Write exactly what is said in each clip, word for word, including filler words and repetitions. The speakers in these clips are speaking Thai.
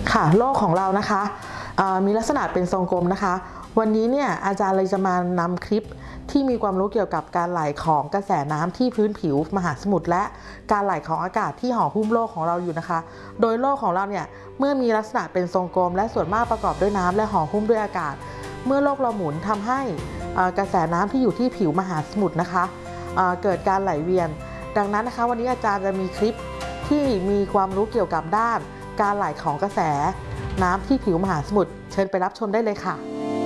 ค่ะโลกของเรานะคะมีลักษณะเป็นทรงกลมนะคะวันนี้เนี่ยอาจารย์เลยจะมานำคลิปที่มีความรู้เกี่ยวกับการไหลของกระแสน้ำที่พื้นผิวมหาสมุทรและการไหลของอากาศที่ห่อหุ้มโลกของเราอยู่นะคะโดยโลกของเราเนี่ยเมื่อมีลักษณะเป็นทรงกลมและส่วนมากประกอบด้วยน้ำและห่อหุ้มด้วยอากาศเมื่อโลกเราหมุนทำให้กระแสน้ำที่อยู่ที่ผิวมหาสมุทรนะคะเกิดการไหลเวียนดังนั้นนะคะวันนี้อาจารย์จะมีคลิปที่มีความรู้เกี่ยวกับด้านการไหลของกระแสน้ำที่ผิวมหาสมุทรเชิญไปรับชมได้เลยค่ะ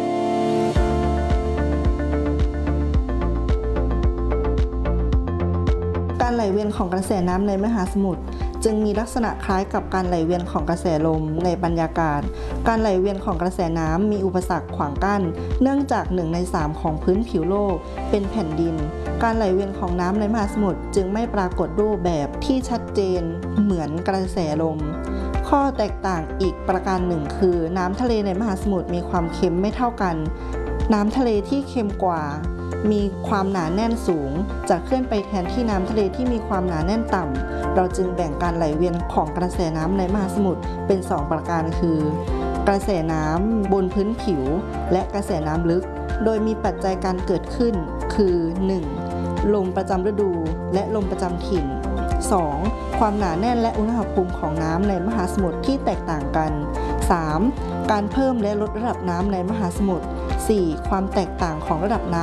การไหลเวียนของกระแสน้ำในมหาสมุทรจึงมีลักษณะคล้ายกับการไหลเวียนของกระแสลมในบรรยากาศการไหลเวียนของกระแสน้ำมีอุปสรรคขวางกั้นเนื่องจากหนึ่งในสามของพื้นผิวโลกเป็นแผ่นดินการไหลเวียนของน้ำในมหาสมุทรจึงไม่ปรากฏรูปแบบที่ชัดเจนเหมือนกระแสลมข้อแตกต่างอีกประการหนึ่งคือน้ำทะเลในมหาสมุทรมีความเค็มไม่เท่ากันน้ำทะเลที่เค็มกว่ามีความหนาแน่นสูงจะเคลื่อนไปแทนที่น้ำทะเลที่มีความหนาแน่นต่ำเราจึงแบ่งการไหลเวียนของกระแสน้ำในมหาสมุทรเป็นสองประการคือกระแสน้ำบนพื้นผิวและกระแสน้ำลึกโดยมีปัจจัยการเกิดขึ้นคือ หนึ่ง ลมประจำฤดูและลมประจำถิ่น สอง ความหนาแน่นและอุณหภูมิของน้ำในมหาสมุทรที่แตกต่างกัน สาม การเพิ่มและลดระดับน้ำในมหาสมุทร สี่ ความแตกต่างของระดับน้